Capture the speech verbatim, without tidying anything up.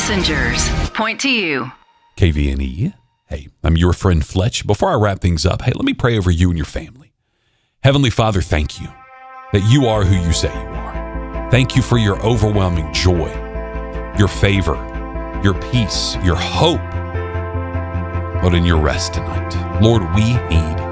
messengers point to you. K V N E. Hey, I'm your friend Fletch. Before I wrap things up, hey, let me pray over you and your family. Heavenly Father, thank you that you are who you say you are. Thank you for your overwhelming joy, your favor, your peace, your hope, but in your rest tonight. Lord, we need